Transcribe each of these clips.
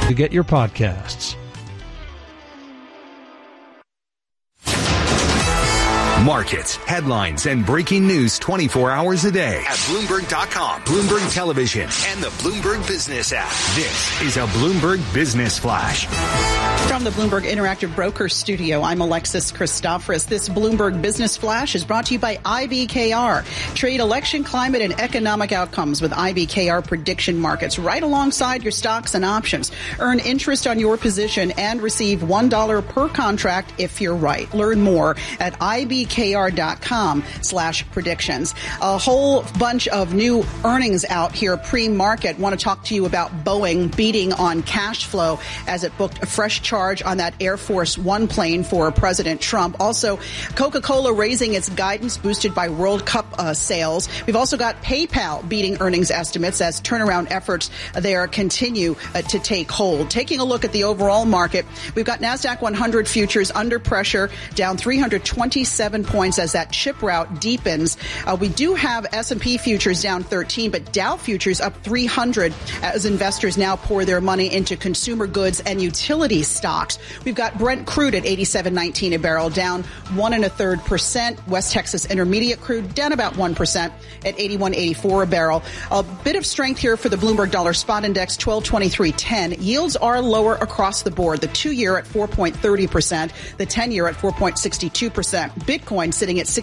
to get your podcasts. Markets, headlines, and breaking news 24 hours a day at Bloomberg.com, Bloomberg Television, and the Bloomberg Business app. This is a Bloomberg Business Flash. From the Bloomberg Interactive Broker Studio, I'm Alexis Christophorous. This Bloomberg Business Flash is brought to you by IBKR. Trade election, climate, and economic outcomes with IBKR prediction markets right alongside your stocks and options. Earn interest on your position and receive $1 per contract if you're right. Learn more at IBKR.com/predictions. A whole bunch of new earnings out here pre-market. Want to talk to you about Boeing beating on cash flow as it booked a fresh charge on that Air Force One plane for President Trump. Also, Coca-Cola raising its guidance boosted by World Cup sales. We've also got PayPal beating earnings estimates as turnaround efforts there continue to take hold. Taking a look at the overall market, we've got NASDAQ 100 futures under pressure, down 327 points as that chip rout deepens. We do have S&P futures down 13, but Dow futures up 300 as investors now pour their money into consumer goods and utility stocks. We've got Brent crude at $87.19 a barrel, down 1 1/3%. West Texas Intermediate crude down about 1% at $81.84 a barrel. A bit of strength here for the Bloomberg Dollar Spot Index, 1223.10. Yields are lower across the board. The 2-year at 4.30%, the 10-year at 4.62%. Bitcoin sitting at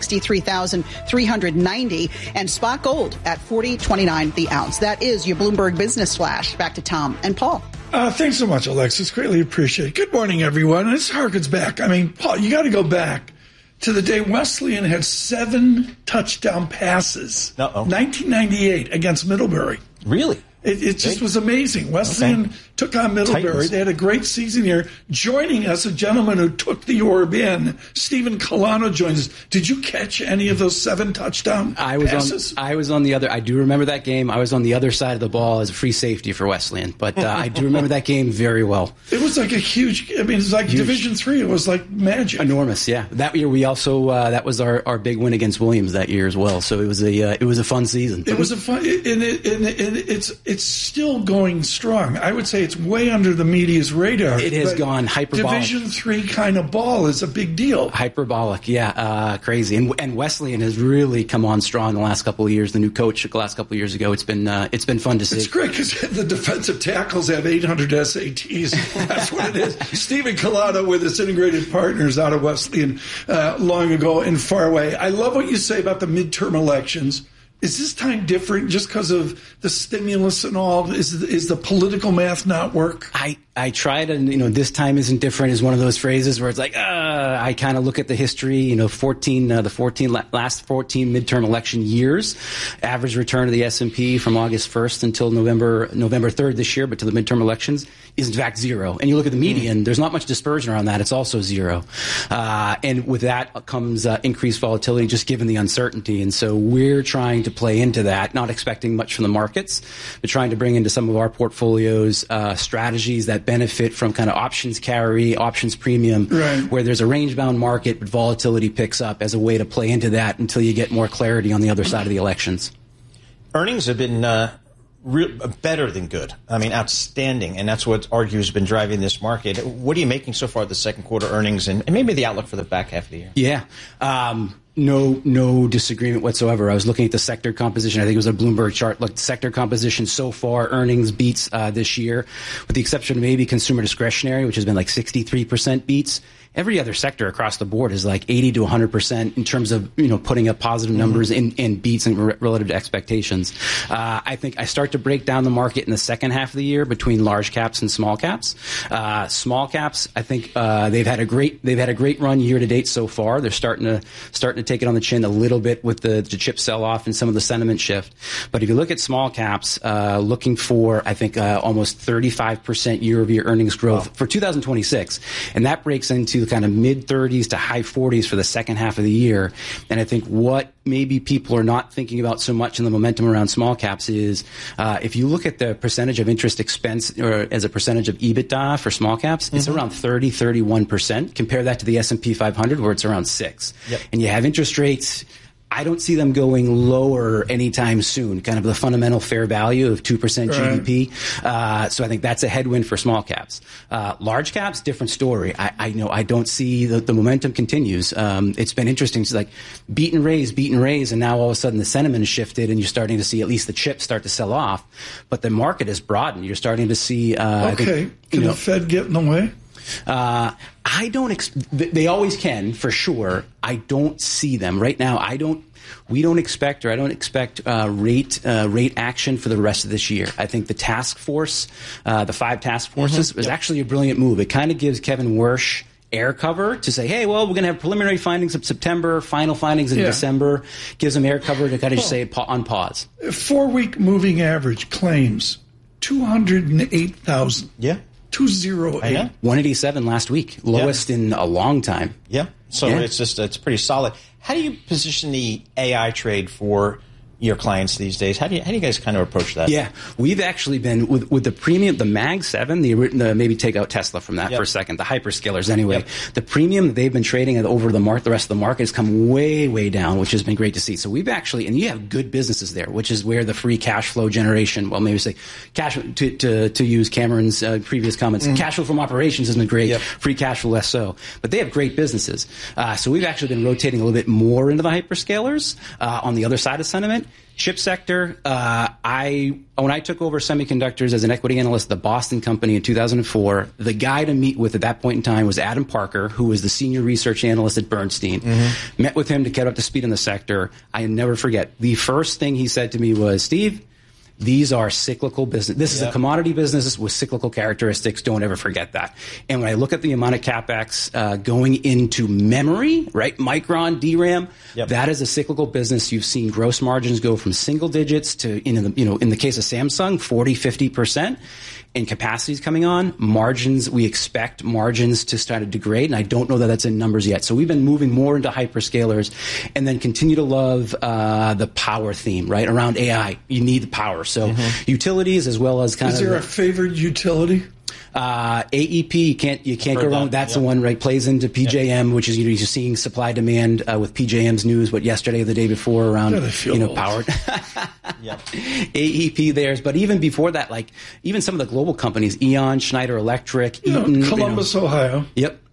63,390, and spot gold at $40.29 the ounce. That is your Bloomberg Business Flash. Back to Tom and Paul. Thanks so much, Alexis. Greatly appreciate it. Good morning, everyone. This harkens back. I mean, Paul, you got to go back to the day Wesleyan had 7 touchdown passes. 1998 against Middlebury. Really? It just was amazing. Wesleyan took on Middlebury. Titans. They had a great season here. Joining us, a gentleman who took the orb in, Stephen Colano joins us. Did you catch any of those 7 touchdown passes? I was on the other. I do remember that game. I was on the other side of the ball as a free safety for Wesleyan, but I do remember that game very well. It was like a huge. I mean, it was like huge. Division III. It was like magic. Enormous, yeah. That year we also that was our big win against Williams that year as well. So it was a fun season. It was a fun, and it's still going strong. I would say it's way under the media's radar. It has gone hyperbolic. Division III kind of ball is a big deal. Hyperbolic, yeah, crazy. And Wesleyan has really come on strong the last couple of years. The new coach the last couple of years ago. It's been fun to see. It's great because the defensive tackles have 800 SATs. That's what it is. Stephen Colano with his integrated partners out of Wesleyan long ago in Fairway. I love what you say about the midterm elections. Is this time different just because of the stimulus and all? Is the political math not work? I try to, this time isn't different is one of those phrases where it's like, I kind of look at the history, last 14 midterm election years, average return of the S&P from August 1st until November 3rd this year, but to the midterm elections is in fact 0. And you look at the median, there's not much dispersion around that. It's also 0. And with that comes increased volatility just given the uncertainty. And so we're trying to play into that, not expecting much from the markets, but trying to bring into some of our portfolios strategies that benefit from kind of options carry, options premium, where there's a range-bound market, but volatility picks up as a way to play into that until you get more clarity on the other side of the elections. Earnings have been better than good. I mean, outstanding, and that's what argues has been driving this market. What are you making so far of the second quarter earnings and maybe the outlook for the back half of the year? Yeah. No disagreement whatsoever. I was looking at the sector composition. I think it was a Bloomberg chart. Look, sector composition so far, earnings beats this year, with the exception of maybe consumer discretionary, which has been like 63% beats. Every other sector across the board is like 80 to 100% in terms of, putting up positive numbers in beats and relative to expectations. I think I start to break down the market in the second half of the year between large caps and small caps. Small caps, I think, they've had a great run year to date so far. They're starting to take it on the chin a little bit with the chip sell off and some of the sentiment shift. But if you look at small caps, looking for, I think, almost 35% year over year earnings growth for 2026. And that breaks into kind of mid 30s to high 40s for the second half of the year. And I think what maybe people are not thinking about so much in the momentum around small caps is if you look at the percentage of interest expense or as a percentage of EBITDA for small caps, it's around 31%. Compare that to the S&P 500 where it's around 6%. Yep. And you have interest rates I don't see them going lower anytime soon, kind of the fundamental fair value of 2% GDP. So I think that's a headwind for small caps. Large caps, different story. I don't see the momentum continues. It's been interesting. It's like beat and raise, and now all of a sudden the sentiment has shifted and you're starting to see at least the chips start to sell off. But the market has broadened. You're starting to see... Can the Fed get in the way? I don't. They always can, for sure. I don't see them right now. I don't expect rate action for the rest of this year. I think the task force, the 5 task forces, was actually a brilliant move. It kind of gives Kevin Warsh air cover to say, hey, well, we're going to have preliminary findings in September, final findings in December. Gives them air cover to kind of just say on pause. 4-week moving average claims 208,000. Yeah. 208. 187 last week, lowest in a long time. Yeah. So it's pretty solid. How do you position the AI trade for your clients these days? How do you guys kind of approach that? Yeah, we've actually been with the premium, the Mag 7, the maybe take out Tesla from that for a second, the hyperscalers anyway. The premium that they've been trading at over the rest of the market has come way, way down, which has been great to see. So we've actually, and you have good businesses there, which is where the free cash flow generation, well, maybe say cash to use Cameron's previous comments, cash flow from operations has been great, free cash flow less so. But they have great businesses. So we've actually been rotating a little bit more into the hyperscalers on the other side of sentiment. Chip sector, when I took over semiconductors as an equity analyst at the Boston company in 2004, the guy to meet with at that point in time was Adam Parker, who was the senior research analyst at Bernstein. Met with him to get up to speed in the sector. I never forget. The first thing he said to me was, Steve, these are cyclical business. This is a commodity business with cyclical characteristics. Don't ever forget that. And when I look at the amount of CapEx going into memory, right, Micron, DRAM, that is a cyclical business. You've seen gross margins go from single digits to, in the case of Samsung, 40-50%. And capacities coming on, we expect margins to start to degrade, and I don't know that that's in numbers yet. So we've been moving more into hyperscalers and then continue to love the power theme, right? Around AI, you need the power. So utilities as well as kind of... Is there a favored utility? AEP, you can't go wrong. That's the one, right? Plays into PJM, which is you're seeing supply demand with PJM's news. What yesterday or the day before around power. AEP theirs, but even before that, like even some of the global companies, Eon, Schneider Electric, Eaton, Columbus, Ohio.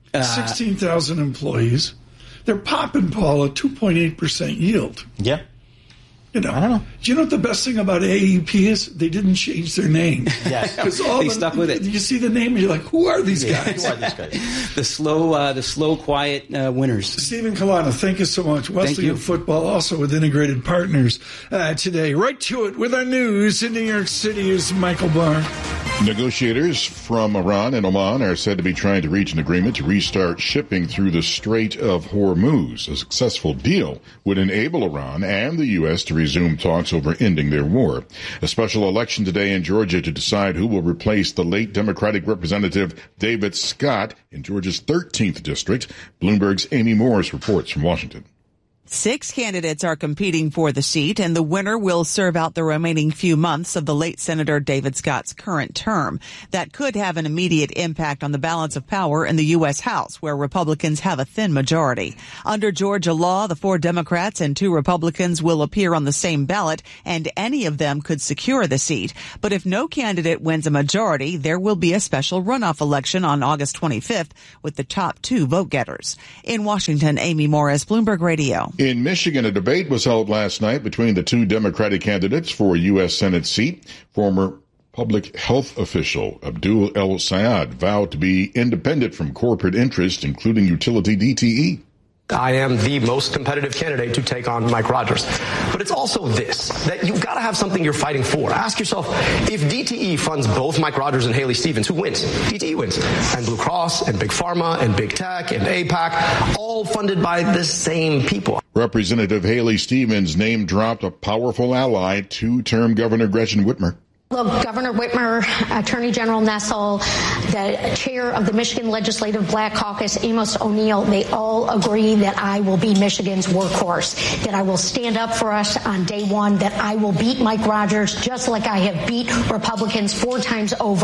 16,000 employees. They're popping, Paul, a 2.8% yield. Yeah. I don't know. Do you know what the best thing about AEP is? They didn't change their name. Yes. Because they stuck with it. You see the name and you're like, who are these guys? Who are these guys? The slow, quiet winners. Stephen Kalana, thank you so much. Wesleyan Football, also with Integrated Partners today. Right to it with our news in New York City is Michael Barr. Negotiators from Iran and Oman are said to be trying to reach an agreement to restart shipping through the Strait of Hormuz. A successful deal would enable Iran and the U.S. to resume talks over ending their war. A special election today in Georgia to decide who will replace the late Democratic Representative David Scott in Georgia's 13th district. Bloomberg's Amy Morris reports from Washington. 6 candidates are competing for the seat, and the winner will serve out the remaining few months of the late Senator David Scott's current term. That could have an immediate impact on the balance of power in the U.S. House, where Republicans have a thin majority. Under Georgia law, the 4 Democrats and 2 Republicans will appear on the same ballot, and any of them could secure the seat. But if no candidate wins a majority, there will be a special runoff election on August 25th with the top 2 vote-getters. In Washington, Amy Morris, Bloomberg Radio. In Michigan, a debate was held last night between the 2 Democratic candidates for a U.S. Senate seat. Former public health official Abdul El Sayed vowed to be independent from corporate interests, including utility DTE. I am the most competitive candidate to take on Mike Rogers. But it's also this, that you've got to have something you're fighting for. Ask yourself, if DTE funds both Mike Rogers and Haley Stevens, who wins? DTE wins. And Blue Cross and Big Pharma and Big Tech and AIPAC, all funded by the same people. Representative Haley Stevens name-dropped a powerful ally, 2-term Governor Gretchen Whitmer. Look, Governor Whitmer, Attorney General Nessel, the chair of the Michigan Legislative Black Caucus, Amos O'Neill, they all agree that I will be Michigan's workhorse, that I will stand up for us on day one, that I will beat Mike Rogers just like I have beat Republicans 4 times over.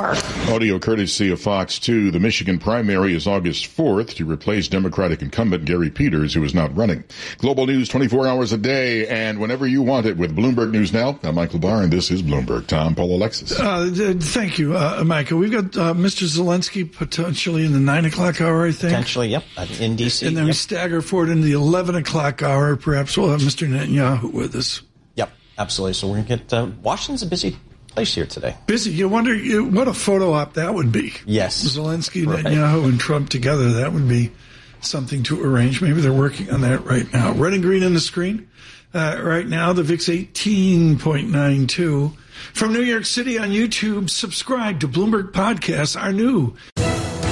Audio courtesy of Fox 2. The Michigan primary is August 4th to replace Democratic incumbent Gary Peters, who is not running. Global news 24 hours a day and whenever you want it with Bloomberg News Now. I'm Michael Barr, and this is Bloomberg. Tom, Paul, Alexis. Thank you, Michael. We've got Mr. Zelensky potentially in the 9 o'clock hour, I think. Potentially, yep, in D.C. And then we stagger forward into the 11 o'clock hour. Perhaps we'll have Mr. Netanyahu with us. Yep, absolutely. So we're going to get Washington's a busy place here today. Busy. You wonder what a photo op that would be. Yes. Zelensky, Netanyahu, and Trump together. That would be something to arrange. Maybe they're working on that right now. Red and green on the screen. Right now, the VIX 18.92. From New York City on YouTube, subscribe to Bloomberg Podcasts, our new